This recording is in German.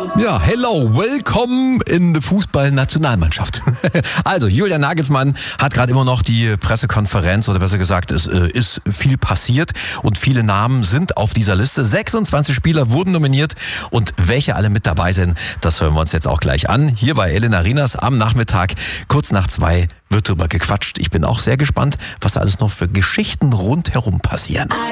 Ja, hello, welcome in the Fußball-Nationalmannschaft. Also, Julian Nagelsmann hat gerade immer noch die Pressekonferenz, oder besser gesagt, es ist viel passiert und viele Namen sind auf dieser Liste. 26 Spieler wurden nominiert und welche alle mit dabei sind, das hören wir uns jetzt auch gleich an. Hier bei Elena Rinas am Nachmittag, kurz nach 2, wird drüber gequatscht. Ich bin auch sehr gespannt, was da alles noch für Geschichten rundherum passieren.